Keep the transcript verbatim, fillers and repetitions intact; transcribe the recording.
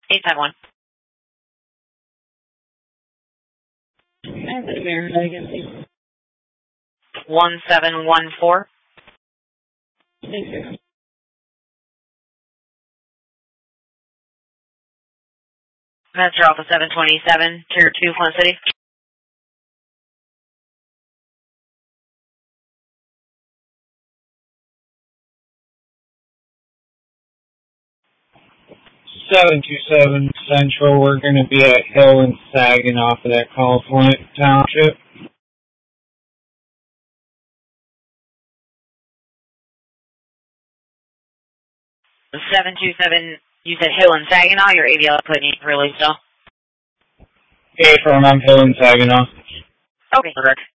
eight five one. And the verify again, please. one seven one four. Thank you. Master Alpha seven twenty-seven, Tier two, Flint City. seven two seven Central, we're going to be at Hill and Saginaw for that call, Flint Township. seven two seven, you said Hill and Saginaw, your A D L couldn't release still? Okay, from I'm Hill and Saginaw. Okay, correct.